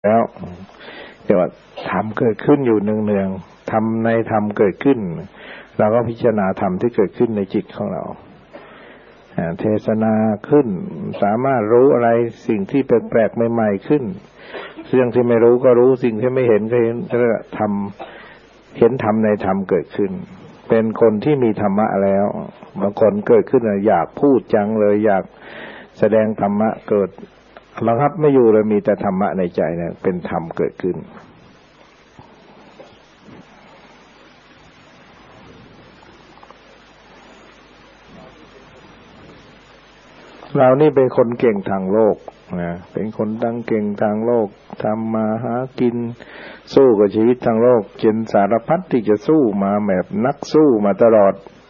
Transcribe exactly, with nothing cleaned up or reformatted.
แล้วแต่ว่าธรรมเกิดขึ้นอยู่เนืองๆธรรมในธรรมเกิดขึ้นเราก็พิจารณาธรรมที่เกิดขึ้นในจิตของเราเทศนาขึ้นสามารถรู้อะไรสิ่งที่แปลกๆใหม่ๆขึ้นเรื่องที่ไม่รู้ก็รู้สิ่งที่ไม่เห็นก็เห็นธรรมเห็นธรรมในธรรมเกิดขึ้นเป็นคนที่มีธรรมะแล้วบางคนเกิดขึ้นอยากพูดจังเลยอยากแสดงธรรมะเกิดระงับไม่อยู่เลยมีแต่ธรรมะในใจเนี่ยเป็นธรรมเกิดขึ้นเรานี่เป็นคนเก่งทางโลกนะเป็นคนตั้งเก่งทางโลกทำมาหากินสู้กับชีวิตทางโลกจนสารพัดที่จะสู้มาแบบนักสู้มาตลอด